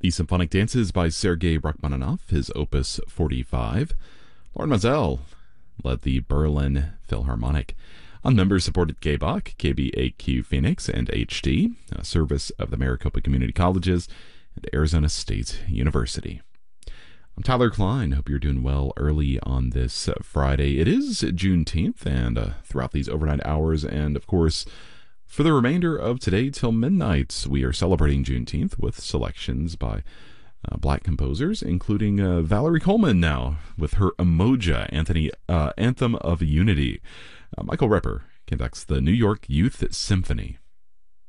The Symphonic Dances by Sergei Rachmaninoff, his Opus 45. Lauren Mazel led the Berlin Philharmonic. On member-supported KBAQ, KBAQ Phoenix, and HD, a service of the Maricopa Community Colleges and Arizona State University. I'm Tyler Klein. Hope you're doing well early on this Friday. It is Juneteenth, and throughout these overnight hours, and of course, for the remainder of today till midnight, we are celebrating Juneteenth with selections by Black composers, including Valerie Coleman now with her Umoja Anthem of Unity. Michael Repper conducts the New York Youth Symphony.